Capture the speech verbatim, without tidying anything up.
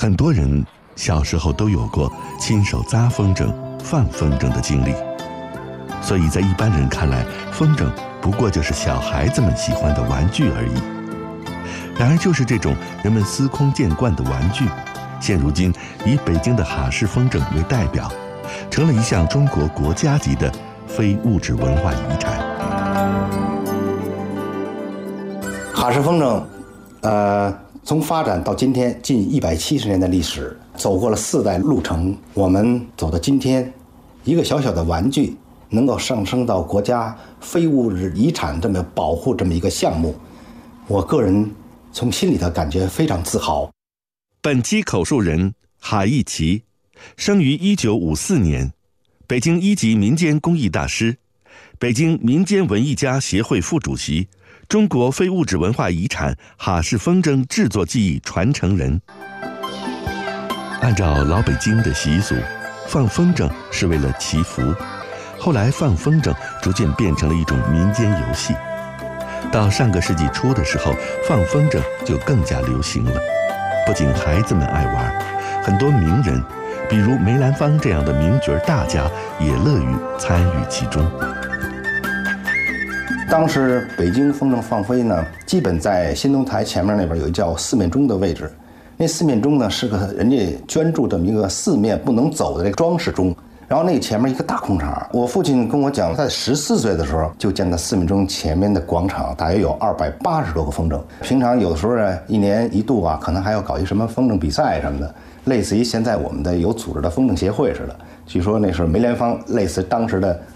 很多人小时候都有过亲手扎风筝、放风筝的经历，所以在一般人看来，风筝不过就是小孩子们喜欢的玩具而已。然而，就是这种人们司空见惯的玩具，现如今以北京的哈式风筝为代表，成了一项中国国家级的非物质文化遗产。 哈式风筝，呃，从发展到今天近一百七十年的历史，走过了四代路程，我们走到今天，一个小小的玩具能够上升到国家非物质遗产这么保护这么一个项目，我个人从心里头感觉非常自豪。 本期口述人哈义奇，生于一九五四年，北京一级民间工艺大师，北京民间文艺家协会副主席，中国非物质文化遗产哈式风筝制作技艺传承人。按照老北京的习俗，放风筝是为了祈福，后来放风筝逐渐变成了一种民间游戏。到上个世纪初的时候，放风筝就更加流行了。不仅孩子们爱玩，很多名人，比如梅兰芳这样的名角大家，也乐于参与其中。 当时北京风筝放飞呢，基本在新东台前面那边有一叫四面钟的位置。那四面钟呢，是个人家捐助这么一个四面不能走的这个装饰钟。然后那个前面一个大空场，我父亲跟我讲，在十四岁的时候就见到四面钟前面的广场大约有二百八十多个风筝。平常有的时候呢，一年一度啊，可能还要搞一什么风筝比赛什么的，类似于现在我们的有组织的风筝协会似的。据说那是梅兰芳类似当时的